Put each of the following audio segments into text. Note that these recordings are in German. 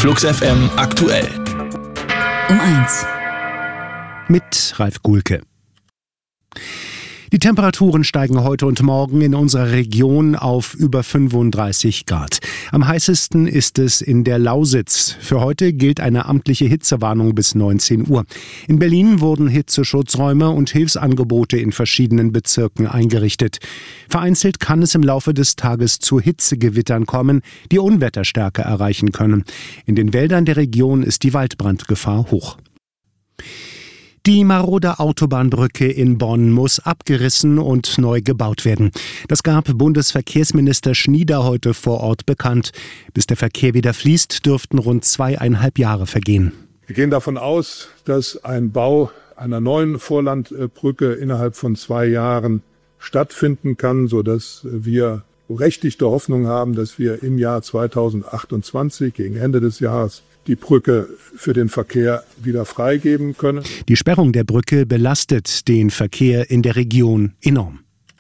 Flux FM aktuell. Um 1. Mit Ralf Gulke. Die Temperaturen steigen heute und morgen in unserer Region auf über 35 Grad. Am heißesten ist es in der Lausitz. Für heute gilt eine amtliche Hitzewarnung bis 19 Uhr. In Berlin wurden Hitzeschutzräume und Hilfsangebote in verschiedenen Bezirken eingerichtet. Vereinzelt kann es im Laufe des Tages zu Hitzegewittern kommen, die Unwetterstärke erreichen können. In den Wäldern der Region ist die Waldbrandgefahr hoch. Die marode Autobahnbrücke in Bonn muss abgerissen und neu gebaut werden. Das gab Bundesverkehrsminister Schnieder heute vor Ort bekannt. Bis der Verkehr wieder fließt, dürften rund 2,5 Jahre vergehen. Wir gehen davon aus, dass ein Bau einer neuen Vorlandbrücke innerhalb von 2 Jahren stattfinden kann, sodass wir berechtigte Hoffnung haben, dass wir im Jahr 2028, gegen Ende des Jahres, die Brücke für den Verkehr wieder freigeben können. Die Sperrung der Brücke belastet den Verkehr in der Region enorm.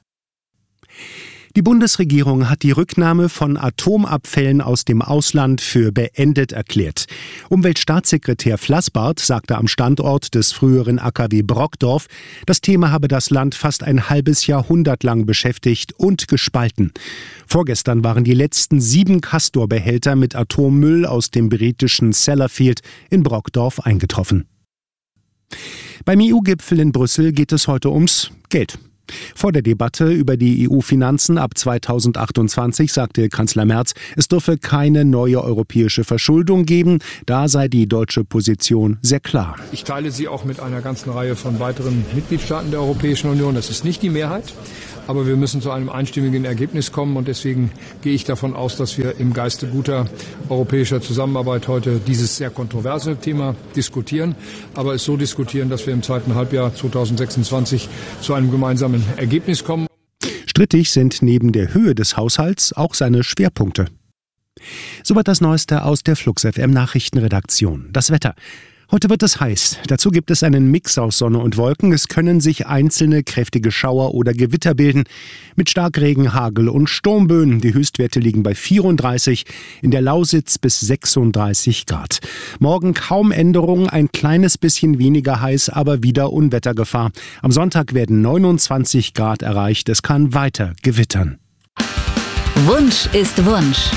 Die Bundesregierung hat die Rücknahme von Atomabfällen aus dem Ausland für beendet erklärt. Umweltstaatssekretär Flassbart sagte am Standort des früheren AKW Brockdorf, das Thema habe das Land fast ein halbes Jahrhundert lang beschäftigt und gespalten. Vorgestern waren die letzten 7 Castor-Behälter mit Atommüll aus dem britischen Sellafield in Brockdorf eingetroffen. Beim EU-Gipfel in Brüssel geht es heute ums Geld. Vor der Debatte über die EU-Finanzen ab 2028 sagte Kanzler Merz, es dürfe keine neue europäische Verschuldung geben. Da sei die deutsche Position sehr klar. Ich teile sie auch mit einer ganzen Reihe von weiteren Mitgliedstaaten der Europäischen Union. Das ist nicht die Mehrheit. Aber wir müssen zu einem einstimmigen Ergebnis kommen und deswegen gehe ich davon aus, dass wir im Geiste guter europäischer Zusammenarbeit heute dieses sehr kontroverse Thema diskutieren, aber es so diskutieren, dass wir im zweiten Halbjahr 2026 zu einem gemeinsamen Ergebnis kommen. Strittig sind neben der Höhe des Haushalts auch seine Schwerpunkte. Soweit das Neueste aus der Flux FM Nachrichtenredaktion. Das Wetter. Heute wird es heiß. Dazu gibt es einen Mix aus Sonne und Wolken. Es können sich einzelne kräftige Schauer oder Gewitter bilden. Mit Starkregen, Hagel und Sturmböen. Die Höchstwerte liegen bei 34, in der Lausitz bis 36 Grad. Morgen kaum Änderungen, ein kleines bisschen weniger heiß, aber wieder Unwettergefahr. Am Sonntag werden 29 Grad erreicht. Es kann weiter gewittern. Wunsch ist Wunsch.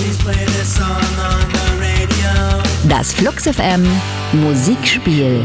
Das Flux FM Musikspiel.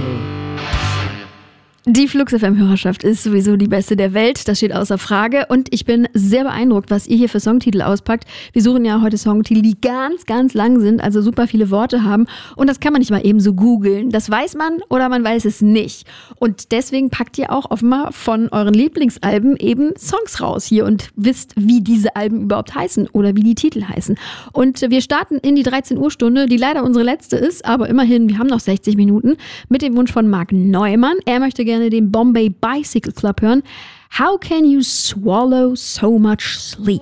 Die Flux FM-Hörerschaft ist sowieso die beste der Welt, das steht außer Frage. Und ich bin sehr beeindruckt, was ihr hier für Songtitel auspackt. Wir suchen ja heute Songtitel, die ganz, ganz lang sind, also super viele Worte haben. Und das kann man nicht mal eben so googeln. Das weiß man oder man weiß es nicht. Und deswegen packt ihr auch offenbar von euren Lieblingsalben eben Songs raus hier und wisst, wie diese Alben überhaupt heißen oder wie die Titel heißen. Und wir starten in die 13 Uhr Stunde, die leider unsere letzte ist, aber immerhin, wir haben noch 60 Minuten, mit dem Wunsch von Marc Neumann. Er möchte gerne den Bombay Bicycle Club hören. How can you swallow so much sleep?